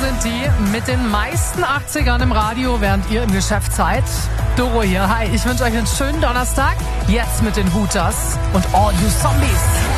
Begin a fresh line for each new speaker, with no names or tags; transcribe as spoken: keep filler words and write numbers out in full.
sind die mit den meisten achtzigern im Radio, während ihr im Geschäft seid. Doro hier. Hi, ich wünsche euch einen schönen Donnerstag. Jetzt mit den Hooters und All You Zombies.